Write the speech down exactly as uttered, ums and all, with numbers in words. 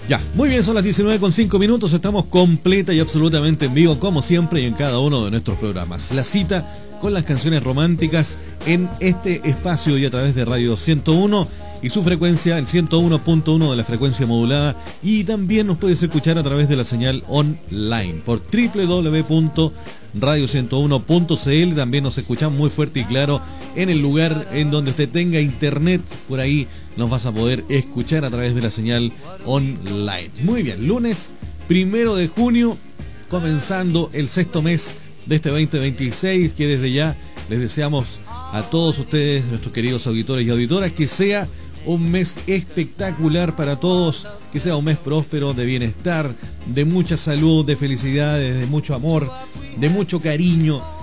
Ya, muy bien, son las diecinueve con cinco minutos, estamos completa y absolutamente en vivo, como siempre, y en cada uno de nuestros programas. La cita con las canciones románticas en este espacio y a través de Radio ciento uno y su frecuencia, el ciento uno punto uno de la frecuencia modulada, y también nos puedes escuchar a través de la señal online por doble u doble u doble u punto radio ciento uno punto c l. También nos escuchamos muy fuerte y claro en el lugar en donde usted tenga internet, por ahí nos vas a poder escuchar a través de la señal online. Muy bien, lunes primero de junio, comenzando el sexto mes de este veinte veintiséis, que desde ya les deseamos a todos ustedes, nuestros queridos auditores y auditoras, que sea un mes espectacular para todos, que sea un mes próspero, de bienestar, de mucha salud, de felicidades, de mucho amor, de mucho cariño,